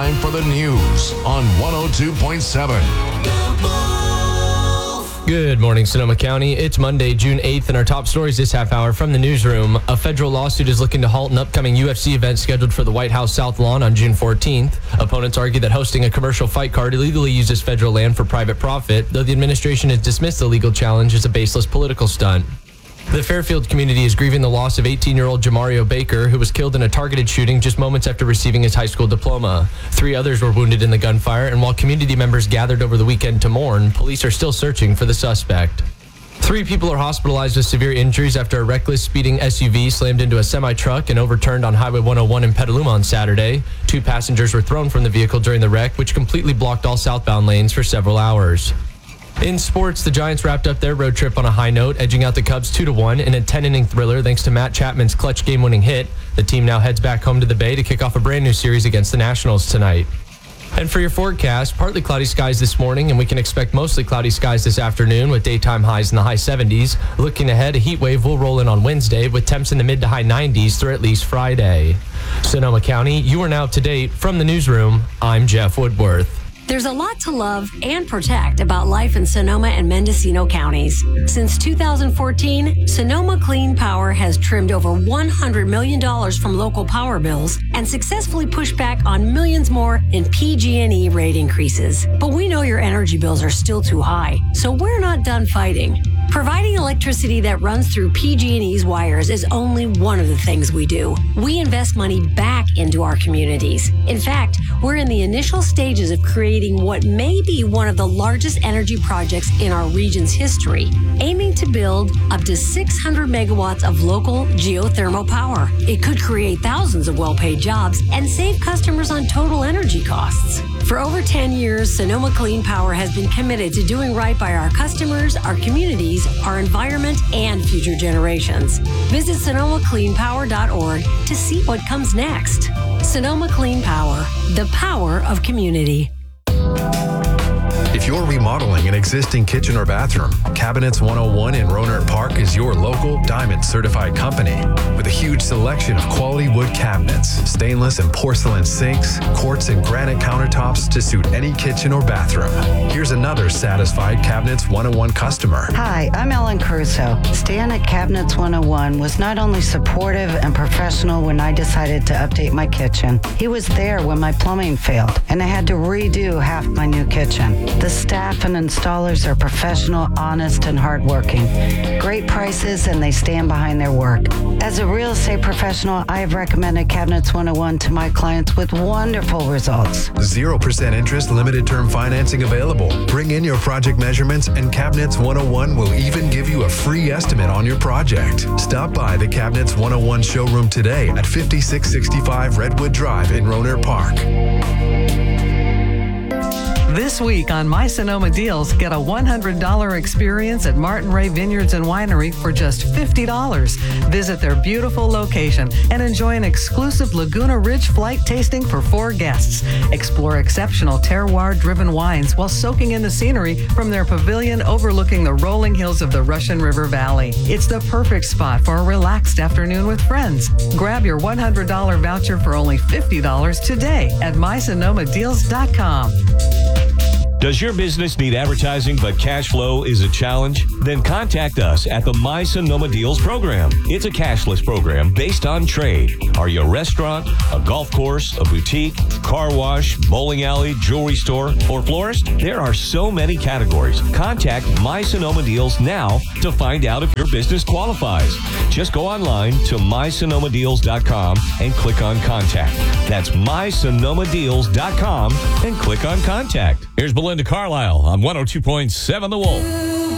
time for the news on 102.7. Good morning, Sonoma County. It's Monday, June 8th, and our top stories this half hour from the newsroom. A federal lawsuit is looking to halt an upcoming UFC event scheduled for the White House South Lawn on June 14th. Opponents argue that hosting a commercial fight card illegally uses federal land for private profit, though the administration has dismissed the legal challenge as a baseless political stunt. The Fairfield community is grieving the loss of 18-year-old Jamario Baker, who was killed in a targeted shooting just moments after receiving his high school diploma. 3 others were wounded in the gunfire, and while community members gathered over the weekend to mourn, police are still searching for the suspect. 3 people are hospitalized with severe injuries after a reckless speeding SUV slammed into a semi-truck and overturned on Highway 101 in Petaluma on Saturday. 2 passengers were thrown from the vehicle during the wreck, which completely blocked all southbound lanes for several hours. In sports, the Giants wrapped up their road trip on a high note, edging out the Cubs 2-1 in a 10-inning thriller thanks to Matt Chapman's clutch game-winning hit. The team now heads back home to the Bay to kick off a brand new series against the Nationals tonight. And for your forecast, partly cloudy skies this morning, and we can expect mostly cloudy skies this afternoon with daytime highs in the high 70s. Looking ahead, a heat wave will roll in on Wednesday with temps in the mid to high 90s through at least Friday. Sonoma County, you are now up to date. From the newsroom, I'm Jeff Woodworth. There's a lot to love and protect about life in Sonoma and Mendocino counties. Since 2014, Sonoma Clean Power has trimmed over $100 million from local power bills and successfully pushed back on millions more in PG&E rate increases. But we know your energy bills are still too high, so we're not done fighting. Providing electricity that runs through PG&E's wires is only one of the things we do. We invest money back into our communities. In fact, we're in the initial stages of creating what may be one of the largest energy projects in our region's history, aiming to build up to 600 megawatts of local geothermal power. It could create thousands of well-paid jobs and save customers on total energy costs. For over 10 years, Sonoma Clean Power has been committed to doing right by our customers, our communities, our environment, and future generations. Visit SonomaCleanPower.org to see what comes next. Sonoma Clean Power, the power of community. If you're remodeling an existing kitchen or bathroom, Cabinets 101 in Rohnert Park is your local Diamond certified company with a huge selection of quality wood cabinets, stainless and porcelain sinks, quartz and granite countertops to suit any kitchen or bathroom. Here's another satisfied Cabinets 101 customer. Hi, I'm Ellen Caruso. Stan at Cabinets 101 was not only supportive and professional when I decided to update my kitchen, he was there when my plumbing failed and I had to redo half my new kitchen. The staff and installers are professional, honest, and hardworking. Great prices, and they stand behind their work. As a real estate professional, I have recommended Cabinets 101 to my clients with wonderful results. 0% interest, limited term financing available. Bring in your project measurements, and Cabinets 101 will even give you a free estimate on your project. Stop by the Cabinets 101 showroom today at 5665 Redwood Drive in Rohnert Park. This week on My Sonoma Deals, get a $100 experience at Martin Ray Vineyards and Winery for just $50. Visit their beautiful location and enjoy an exclusive Laguna Ridge flight tasting for 4 guests. Explore exceptional terroir-driven wines while soaking in the scenery from their pavilion overlooking the rolling hills of the Russian River Valley. It's the perfect spot for a relaxed afternoon with friends. Grab your $100 voucher for only $50 today at mysonomadeals.com. Does your business need advertising but cash flow is a challenge? Then contact us at the My Sonoma Deals program. It's a cashless program based on trade. Are you a restaurant, a golf course, a boutique, car wash, bowling alley, jewelry store, or florist? There are so many categories. Contact My Sonoma Deals now to find out if your business qualifies. Just go online to mysonomadeals.com and click on contact. That's mysonomadeals.com and click on contact. Here's Belinda Carlisle on 102.7 The Wolf.